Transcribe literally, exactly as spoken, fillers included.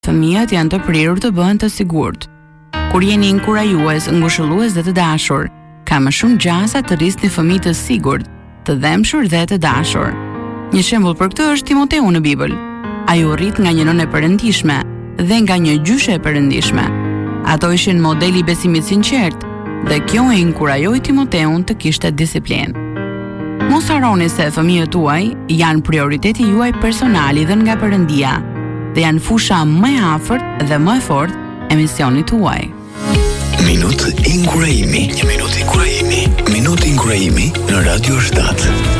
Fëmijët janë të prirur të bëhen të sigurt. Kur jeni inkurajues, ngushëllues dhe të dashur, ka më shumë gjasa të rrisni fëmijë të sigurt, të dhemshur dhe të dashur. Një shembull për këtë është Timoteu në Bibël. Ai u rrit nga një nënë e perëndishme dhe nga një gjyshe e perëndishme. Ato ishin modeli i besimit sinqert dhe kjo e inkurajoi Timoteun të kishte disiplinë. Mos harroni se fëmijët tuaj janë prioriteti juaj personali dhe nga Perëndia dhe janë fusha më e afërt dhe më e fortë e misionit tuaj. Minutë inkurajimi. Një minutë inkurajimi. Minutë inkurajimi në Radio shtat.